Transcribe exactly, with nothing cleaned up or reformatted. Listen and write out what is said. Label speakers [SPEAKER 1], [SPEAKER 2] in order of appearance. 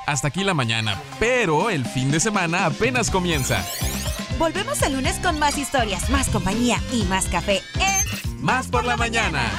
[SPEAKER 1] hasta aquí la mañana, pero el fin de semana apenas comienza.
[SPEAKER 2] Volvemos el lunes con más historias, más compañía y más café en
[SPEAKER 1] Más por la mañana.